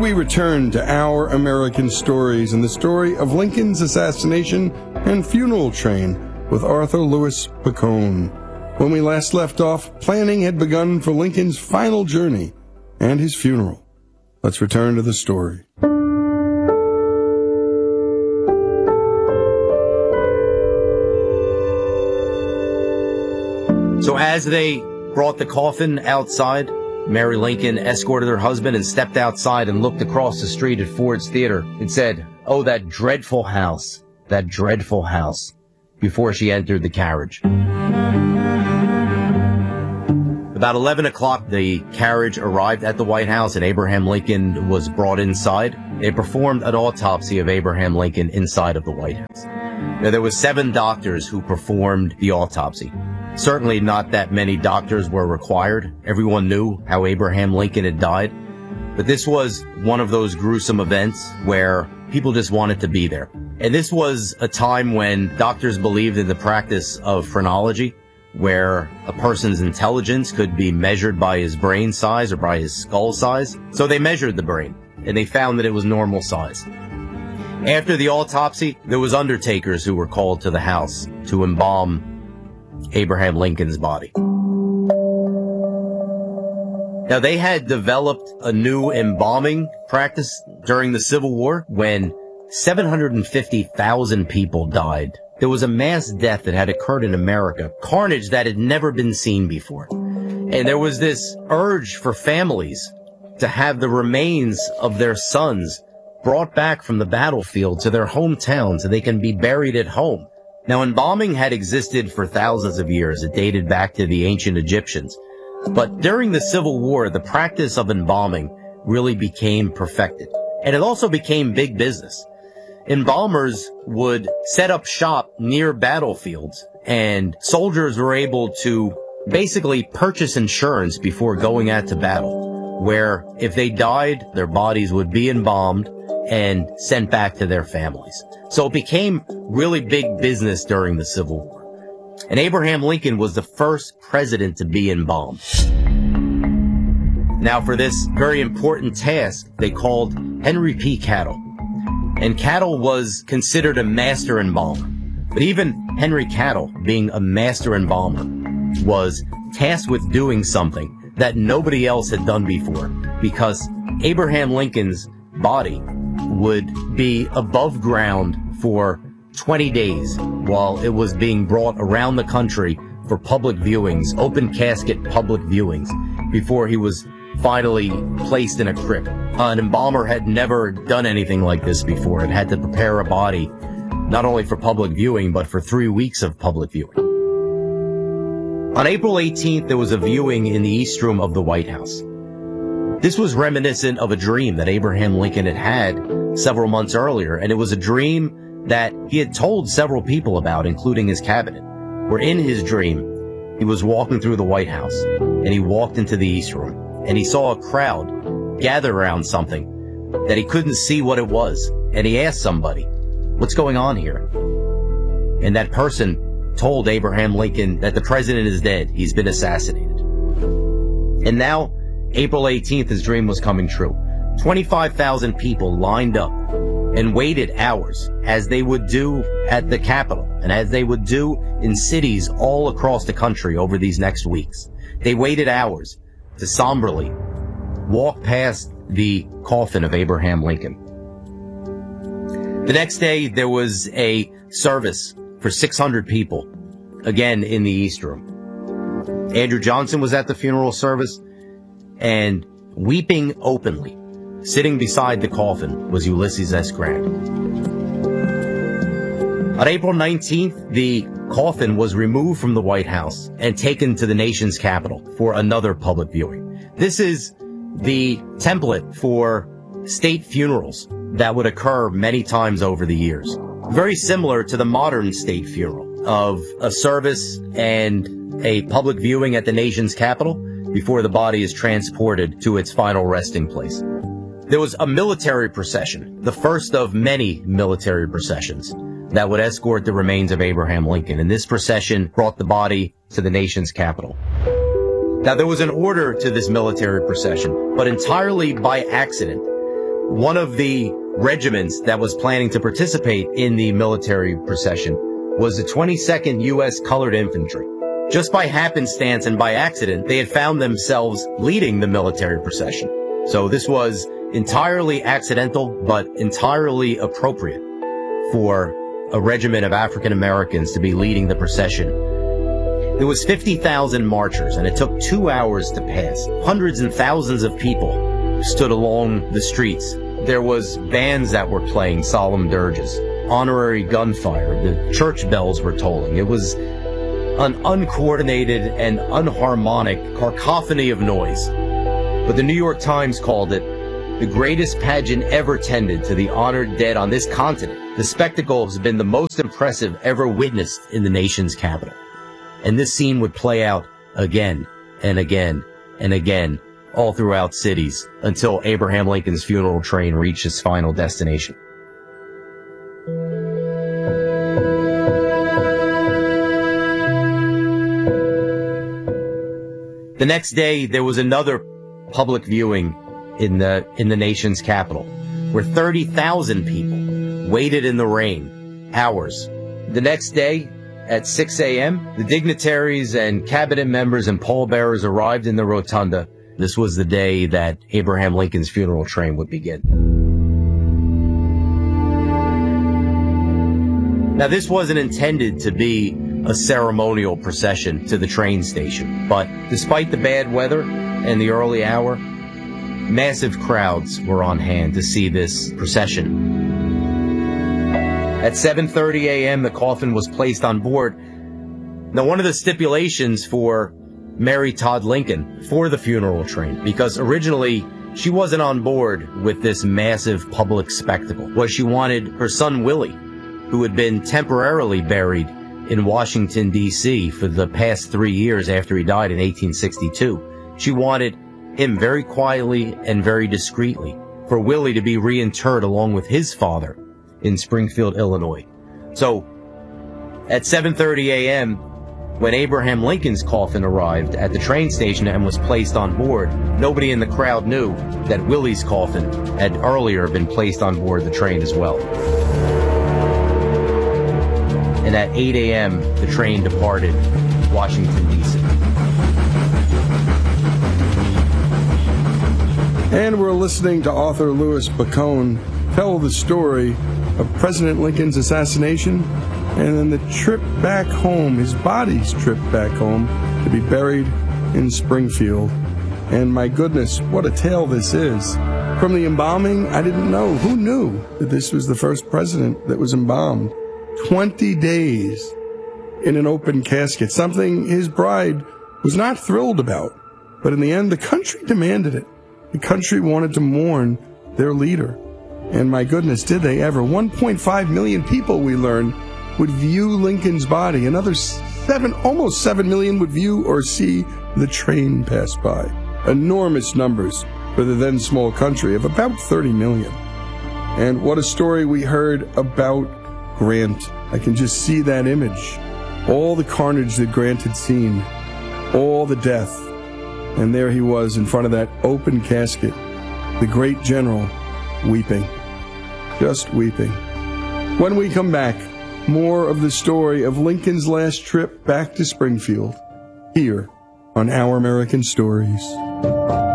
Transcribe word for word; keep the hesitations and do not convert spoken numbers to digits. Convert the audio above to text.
we return to Our American Stories and the story of Lincoln's assassination and funeral train with Arthur Louis Picone. When we last left off, planning had begun for Lincoln's final journey and his funeral. Let's return to the story. So as they brought the coffin outside, Mary Lincoln escorted her husband and stepped outside and looked across the street at Ford's Theater. It said, "Oh, that dreadful house, that dreadful house," before she entered the carriage. About eleven o'clock, the carriage arrived at the White House and Abraham Lincoln was brought inside. They performed an autopsy of Abraham Lincoln inside of the White House. Now, there were seven doctors who performed the autopsy. Certainly not that many doctors were required. Everyone knew how Abraham Lincoln had died. But this was one of those gruesome events where people just wanted to be there. And this was a time when doctors believed in the practice of phrenology, where a person's intelligence could be measured by his brain size or by his skull size. So they measured the brain, and they found that it was normal size. After the autopsy, there was undertakers who were called to the house to embalm Abraham Lincoln's body. Now, they had developed a new embalming practice during the Civil War when seven hundred fifty thousand people died. There was a mass death that had occurred in America, carnage that had never been seen before. And there was this urge for families to have the remains of their sons brought back from the battlefield to their hometown so they can be buried at home. Now, embalming had existed for thousands of years. It dated back to the ancient Egyptians. But during the Civil War, the practice of embalming really became perfected. And it also became big business. Embalmers would set up shop near battlefields, and soldiers were able to basically purchase insurance before going out to battle, where if they died, their bodies would be embalmed and sent back to their families. So it became really big business during the Civil War. And Abraham Lincoln was the first president to be embalmed. Now, for this very important task, they called Henry P. Cattle. And Cattle was considered a master embalmer. But even Henry Cattle, being a master embalmer, was tasked with doing something that nobody else had done before, because Abraham Lincoln's body would be above ground for twenty days while it was being brought around the country for public viewings, open casket public viewings, before he was finally placed in a crypt. An embalmer had never done anything like this before. It had to prepare a body not only for public viewing, but for three weeks of public viewing. On April eighteenth, there was a viewing in the East Room of the White House. This was reminiscent of a dream that Abraham Lincoln had had several months earlier, and it was a dream that he had told several people about, including his cabinet, where in his dream, he was walking through the White House, and he walked into the East Room, and he saw a crowd gather around something that he couldn't see what it was, and he asked somebody, "What's going on here?" And that person told Abraham Lincoln that the president is dead. He's been assassinated. And now, April eighteenth, his dream was coming true. twenty-five thousand people lined up and waited hours, as they would do at the Capitol and as they would do in cities all across the country over these next weeks. They waited hours to somberly walk past the coffin of Abraham Lincoln. The next day, there was a service for six hundred people, again in the East Room. Andrew Johnson was at the funeral service, and weeping openly, sitting beside the coffin, was Ulysses S. Grant. On April nineteenth, the coffin was removed from the White House and taken to the nation's capital for another public viewing. This is the template for state funerals that would occur many times over the years. Very similar to the modern state funeral of a service and a public viewing at the nation's capital before the body is transported to its final resting place. There was a military procession, the first of many military processions, that would escort the remains of Abraham Lincoln, and this procession brought the body to the nation's capital. Now, there was an order to this military procession, but entirely by accident, One of the regiments that was planning to participate in the military procession was the twenty-second U S Colored Infantry. Just by happenstance and by accident, they had found themselves leading the military procession. So this was entirely accidental, but entirely appropriate for a regiment of African Americans to be leading the procession. There was fifty thousand marchers, and it took two hours to pass. Hundreds and thousands of people stood along the streets. There was bands that were playing solemn dirges, honorary gunfire, the church bells were tolling. It was an uncoordinated and unharmonic cacophony of noise. But the New York Times called it the greatest pageant ever tended to the honored dead on this continent. The spectacle has been the most impressive ever witnessed in the nation's capital. And this scene would play out again and again and again all throughout cities until Abraham Lincoln's funeral train reached its final destination. The next day, there was another public viewing in the in the nation's capital, where thirty thousand people waited in the rain, hours. The next day, at six a.m., the dignitaries and cabinet members and pallbearers arrived in the rotunda. This was the day that Abraham Lincoln's funeral train would begin. Now, this wasn't intended to be a ceremonial procession to the train station, but despite the bad weather and the early hour, massive crowds were on hand to see this procession. At seven thirty a.m., the coffin was placed on board. Now, one of the stipulations for Mary Todd Lincoln for the funeral train, because originally she wasn't on board with this massive public spectacle, was she wanted her son Willie, who had been temporarily buried in Washington, D C for the past three years after he died in eighteen sixty-two. She wanted him very quietly and very discreetly for Willie to be reinterred along with his father in Springfield, Illinois. So at seven thirty a.m., when Abraham Lincoln's coffin arrived at the train station and was placed on board, nobody in the crowd knew that Willie's coffin had earlier been placed on board the train as well. And at eight a.m., the train departed Washington, D C And we're listening to author Louis Bacone tell the story of President Lincoln's assassination and then the trip back home, his body's trip back home to be buried in Springfield. And my goodness, what a tale this is. From the embalming, I didn't know. Who knew that this was the first president that was embalmed? twenty days in an open casket, something his bride was not thrilled about. But in the end, the country demanded it. The country wanted to mourn their leader. And my goodness, did they ever. one point five million people, we learned, would view Lincoln's body. Another seven, almost seven million would view or see the train pass by. Enormous numbers for the then small country of about thirty million. And what a story we heard about Grant. I can just see that image. All the carnage that Grant had seen. All the death. And there he was in front of that open casket. The great general weeping. Just weeping. When we come back, more of the story of Lincoln's last trip back to Springfield, here on Our American Stories.